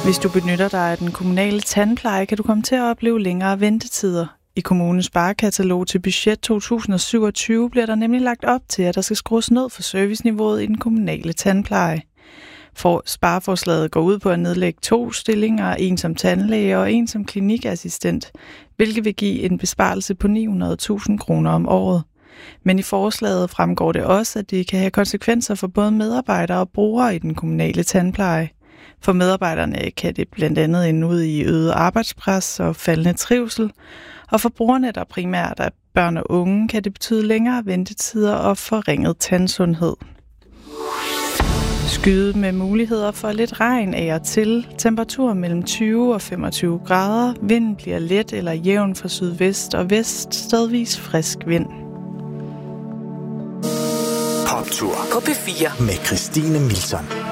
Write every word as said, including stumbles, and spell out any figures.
Hvis du benytter dig af den kommunale tandpleje, kan du komme til at opleve længere ventetider. I kommunens sparekatalog til budget to tusind syvogtyve bliver der nemlig lagt op til, at der skal skrues ned for serviceniveauet i den kommunale tandpleje. For spareforslaget går ud på at nedlægge to stillinger, en som tandlæge og en som klinikassistent, hvilket vil give en besparelse på ni hundrede tusind kroner om året. Men i forslaget fremgår det også, at det kan have konsekvenser for både medarbejdere og brugere i den kommunale tandpleje. For medarbejderne kan det blandt andet ende ud i øget arbejdspres og faldende trivsel, og for brugerne, der primært er børn og unge, kan det betyde længere ventetider og forringet tandsundhed. Skyde med muligheder for lidt regn af og til, temperatur mellem tyve og femogtyve grader, vinden bliver let eller jævn fra sydvest og vest, stedvis frisk vind. Poptur på P fire med Christine Milsson.